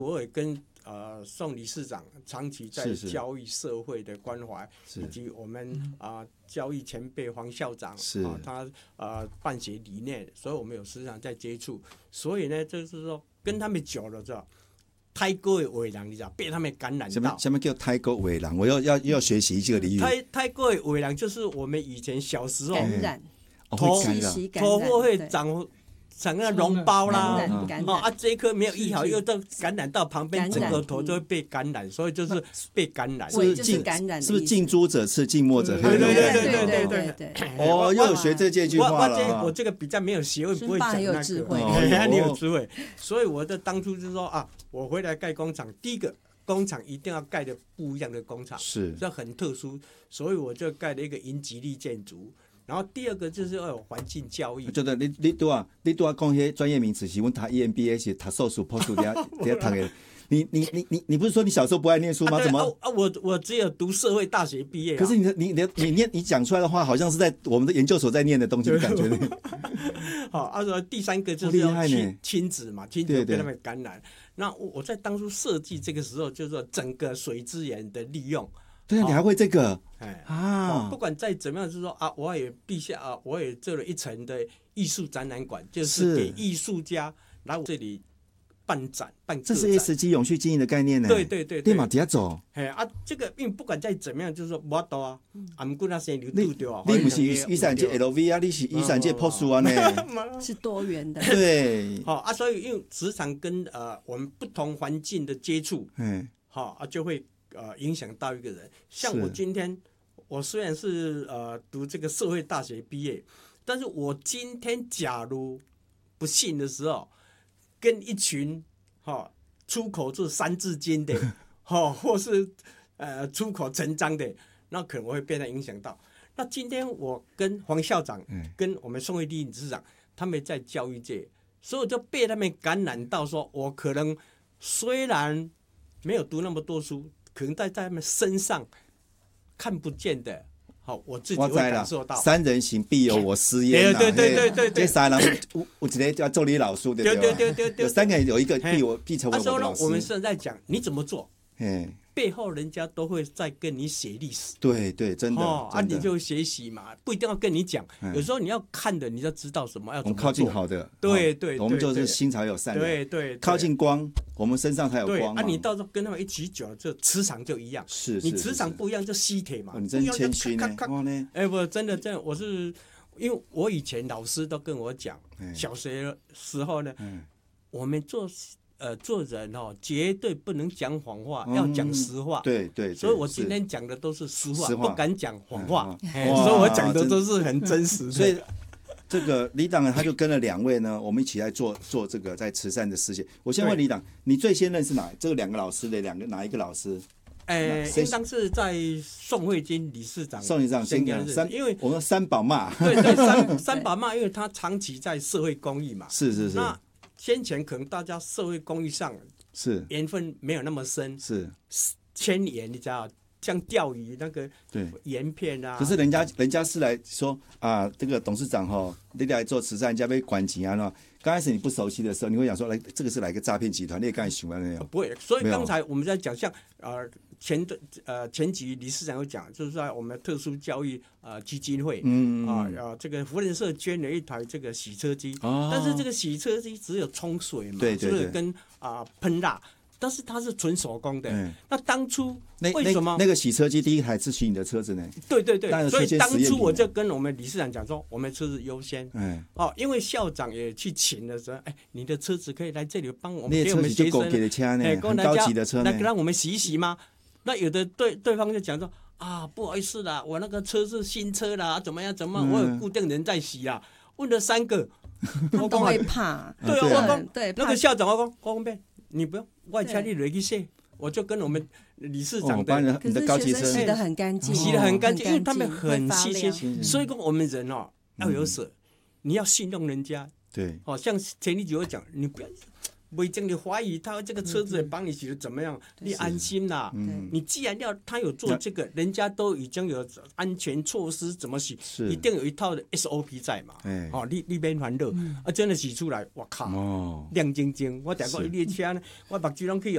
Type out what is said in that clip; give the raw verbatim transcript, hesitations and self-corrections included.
我也跟呃宋理事长长期在教育社会的关怀，以及我们啊、呃、教育前辈黄校长是、啊、他呃办学理念，所以我们有时常在接触，所以呢就是说跟他们久了之后。泰国的伟人，你知道被他们感染到。什么什么叫泰国伟人？我要要要学习这个俚语。 泰泰国的伟人就是我们以前小时候感染， 头头发会长长那脓包啦，哦啊，这一颗没有医好，又到感染到旁边，整个头就会被感染，所以就是被感染。 是不是近感染？ 是不是近朱者赤，近墨者黑？ 对对对对对对对对。 哦，又有学这这句话了。 我我这个比较没有学问，不会讲那个。你有智慧，所以我的当初就是说啊，我回来盖工厂，第一个工厂一定要盖的不一样的工厂， 是， 这很特殊，所以我就盖了一个银吉利建筑。然后第二个就是要有环境教育。 觉得你你对啊，你对啊讲些专业名词是阮读 E M B A 是读硕士、博士底下底下读的。你你你你你不是说你小时候不爱念书吗？ 啊、 怎么？ 啊我我只有读社会大学毕业、啊。 可是你你你你念你讲出来的话，好像是在我们的研究所在念的东西的感觉。 好，啊，说第三个就是要亲亲子嘛，亲子被他们感染。对对，那我在当初设计这个时候，就是说整个水资源的利用。 对啊，你还会这个？ 哎啊，不管再怎么样，就是说啊，我也陛下啊，我也做了一层的艺术展览馆，就是给艺术家来我这里办展、办个展。 这是 E S G 永续经营的概念呢。 对对对， 立马底下走。 哎啊，这个因为不管再怎么样，就是说我都啊，啊，不过那些留住掉啊。 你不是雨伞界 L V 啊，你是雨伞界 P O S 啊呢？ 是多元的。 对。 好啊，所以因为时常跟呃我们不同环境的接触，嗯，好啊，就会。呃，影响到一个人。像我今天，我虽然是呃读这个社会大学毕业，但是我今天假如不幸的时候，跟一群哈、哦、出口做三字经的，哈、哦、或是呃出口成章的，那可能我会被他影响到。那今天我跟黄校长，嗯、跟我们宋慧丽理事长，他们在教育界，所以我就被他们感染到说，我可能虽然没有读那么多书。可能在在他们身上看不见的，好，我自己会感受到。 三人行必有我师焉。 对对对对对， 这三人有有一个叫做你老师，对不对？ 对对对对， 有三个人有一个必我必成为我的老师。 我们现在讲你怎么做，背后人家都会在跟你写历史。 对对，真的。 哦，啊，你就学习嘛，不一定要跟你讲，有时候你要看的，你就知道什么要怎么做。 我们靠近好的， 对对， 我们就是心才有善良。 对对， 靠近光，我们身上才有光。 啊，你到时候跟他们一起久了，就磁场就一样。 是， 你磁场不一样就吸铁嘛。 你真谦虚呢。 哎，不，真的真的，我是因为我以前老师都跟我讲，小学时候呢，我们做。呃，做人哦，绝对不能讲谎话，嗯、要讲实话。 对 对, 对， 所以我今天讲的都是实话， 实话不敢讲谎话、嗯。所以我讲的都是很真实的。 所以这个李党他就跟了两位呢，我们一起来做做这个在慈善的事情。我先问李党，你最先认识哪这两个老师的两个哪一个老师？ 哎、欸，应当是在宋慧金理事长。 宋理事长先认识，因为我们三宝妈。 对对，三三宝妈，因为他长期在社会公益嘛。 是是是。 那先前可能大家社会公益上是缘分没有那么深， 是牵缘，你知道，像钓鱼那个盐片啊。 可是人家人家是来说啊，这个董事长哈，你来做慈善，人家被管钱啊，那刚开始你不熟悉的时候，你会想说，来这个是来个诈骗集团，你也刚才喜欢没有？ 不会，所以刚才我们在讲，像呃前的呃前集理事长有讲，就是在我们特殊教育呃基金会，嗯啊呃这个福人社捐了一台这个洗车机，哦、但是这个洗车机只有冲水嘛， 对对对， 就是跟啊喷蜡。但是它是纯手工的，嗯、那当初为什么那, 那, 那个洗车机第一台是洗你的车子呢？ 对对对，所以当初我就跟我们理事长讲说，我们车子优先，嗯，哦，因为校长也去请的时候，哎，你的车子可以来这里帮我们给我们学生， 哎，很高级的车呢， 那让我们洗一洗吗？那有的对对方就讲说啊，不好意思啦，我那个车是新车啦，怎么样怎么样，嗯、我有固定人在洗啦，问了三个， 我都会怕， 对啊，我讲对， 那个校长我讲我讲呗。你不用，我车你轮去洗，我就跟我们理事长的， 哦、你的高级车洗得很干净， 洗得很干净，因为他们很细心，所以说我们人哦要有舍，嗯、你要信任人家。 对， 哦，像前几集我讲，你不要违章，你怀疑他这个车子帮你洗的怎么样，嗯、你安心啦。嗯、你既然要他有做这个，人家都已经有安全措施，怎么洗，一定有一套的 S O P 在嘛。哎、哦，你你免烦恼，嗯、啊，真的洗出来，我靠，哦、亮晶晶。我第个你的车呢，我目睭拢去